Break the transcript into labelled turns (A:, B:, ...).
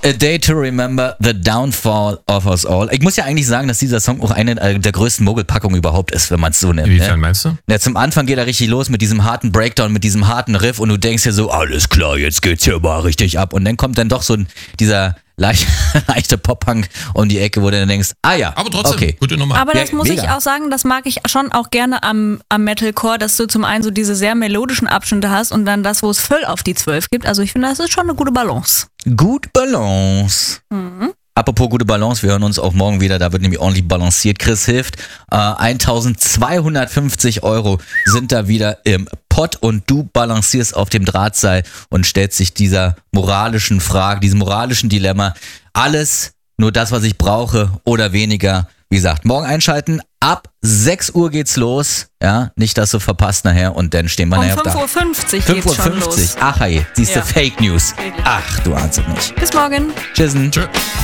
A: A Day to Remember the Downfall of Us All. Ich muss ja eigentlich sagen, dass dieser Song auch eine der größten Mogelpackungen überhaupt ist, wenn man es so nennt.
B: Inwiefern meinst du?
A: Ja, zum Anfang geht er richtig los mit diesem harten Breakdown, mit diesem harten Riff und du denkst dir so, alles klar, jetzt geht's hier mal richtig ab. Und dann kommt dann doch so dieser leichte Pop-Punk um die Ecke, wo du dann denkst, ja,
B: aber trotzdem,
A: okay.
B: Gute Nummer.
C: Aber das muss
A: mega.
C: ich auch sagen, das mag ich schon auch gerne am Metalcore, dass du zum einen so diese sehr melodischen Abschnitte hast und dann das, wo es voll auf die 12 gibt. Also ich finde, das ist schon eine gute Balance.
A: Gut Balance. Apropos gute Balance, wir hören uns auch morgen wieder, da wird nämlich ordentlich balanciert. Chris hilft, 1.250 € sind da wieder im Pott und du balancierst auf dem Drahtseil und stellst dich dieser moralischen Frage, diesem moralischen Dilemma. Alles, nur das, was ich brauche oder weniger. Wie gesagt, morgen einschalten, ab 6 Uhr geht's los. Ja, nicht, dass du verpasst nachher und dann stehen wir nachher da.
C: Um 5.50 Uhr geht's schon los.
A: Ach hey, siehst du,
C: Ja.
A: Fake News. Ach, du ahnst es nicht.
C: Bis morgen.
A: Tschüss.
B: Tschö.